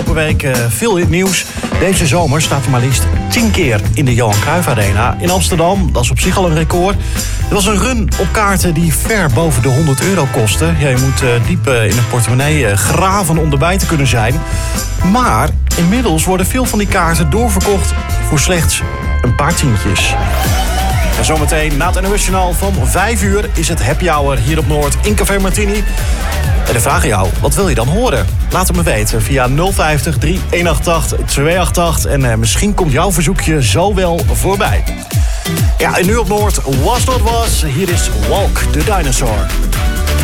afgelopen week veel in het nieuws. Deze zomer staat hij maar liefst 10 keer in de Johan Cruijff Arena in Amsterdam. Dat is op zich al een record. Er was een run op kaarten die ver boven de €100 kostte. Ja, je moet diep in de portemonnee graven om erbij te kunnen zijn. Maar inmiddels worden veel van die kaarten doorverkocht voor slechts een paar tientjes. En zometeen na het NOS Journaal van 5 uur is het happy hour hier op Noord in Café Martini. En de vraag aan jou, wat wil je dan horen? Laat het me weten via 050 3188 288. En misschien komt jouw verzoekje zo wel voorbij. Ja, en nu op Noord, Was Not Was. Hier is Walk the Dinosaur.